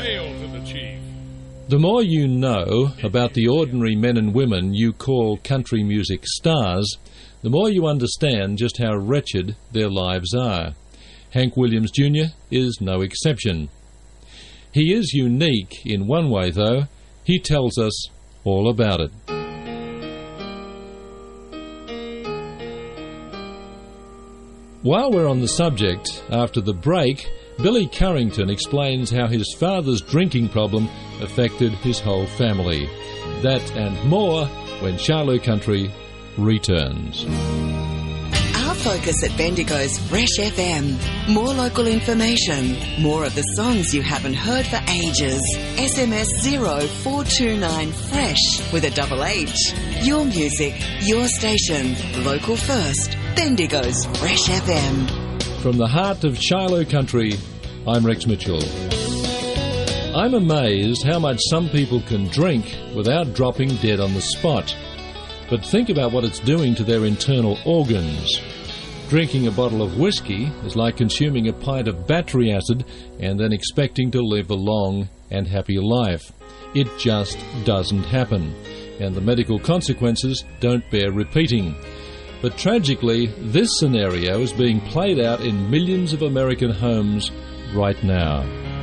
Hail to the chief. The more you know about the ordinary men and women you call country music stars, the more you understand just how wretched their lives are. Hank Williams Jr. is no exception. He is unique in one way, though. He tells us all about it. While we're on the subject, after the break, Billy Currington explains how his father's drinking problem affected his whole family. That and more when Charlo Country returns. Our focus at Bendigo's Fresh FM. More local information. More of the songs you haven't heard for ages. SMS 0429 FRESH with a double H. Your music, your station. Local first. Bendigo's Fresh FM. From the heart of Charlo Country, I'm Rex Mitchell. I'm amazed how much some people can drink without dropping dead on the spot. But think about what it's doing to their internal organs. Drinking a bottle of whiskey is like consuming a pint of battery acid and then expecting to live a long and happy life. It just doesn't happen, and the medical consequences don't bear repeating. But tragically, this scenario is being played out in millions of American homes right now.